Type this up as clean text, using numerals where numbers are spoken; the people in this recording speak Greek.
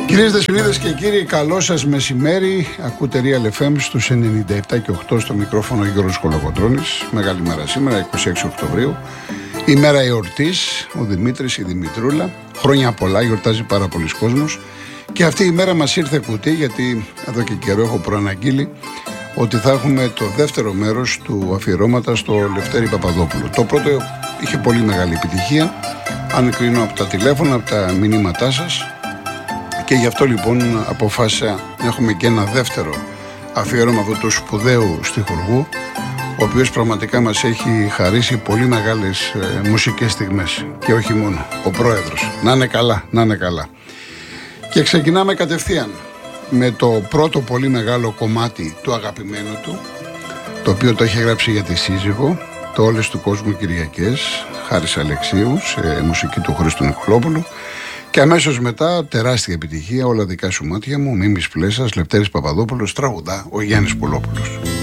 Κυρίες Δεσποινίδες και κύριοι, καλό σας μεσημέρι. Ακούτε Real FM στους 97 και 8 στο μικρόφωνο Γιώργος Κολοκοτρώνης. Μεγάλη μέρα σήμερα, 26 Οκτωβρίου. Η μέρα εορτής, ο Δημήτρης, η Δημητρούλα. Χρόνια πολλά, γιορτάζει πάρα πολλοί κόσμος. Και αυτή η μέρα μας ήρθε κουτί, γιατί εδώ και καιρό έχω προαναγγείλει ότι θα έχουμε το δεύτερο μέρος του αφιερώματος στο Λευτέρη Παπαδόπουλο. Το πρώτο είχε πολύ μεγάλη επιτυχία, αν κρίνω από τα τηλέφωνα, από τα μηνύματά σας. Και γι' αυτό λοιπόν αποφάσισα να έχουμε και ένα δεύτερο αφιέρωμα αυτού του σπουδαίου στιχουργού, ο οποίος πραγματικά μας έχει χαρίσει πολύ μεγάλες μουσικές στιγμές. Και όχι μόνο, ο πρόεδρος. Να είναι καλά, να είναι καλά. Και ξεκινάμε κατευθείαν με το πρώτο πολύ μεγάλο κομμάτι του αγαπημένου του, το οποίο το έχει γράψει για τη σύζυγο, το «Όλες του κόσμου Κυριακές», Χάρης Αλεξίου, σε μουσική του Χρήστου Νικολόπουλου. Και αμέσως μετά, τεράστια επιτυχία, «Όλα δικά σου μάτια μου», Μίμης Πλέσας, Λευτέρης Παπαδόπουλος, τραγουδά ο Γιάννης Πουλόπουλος.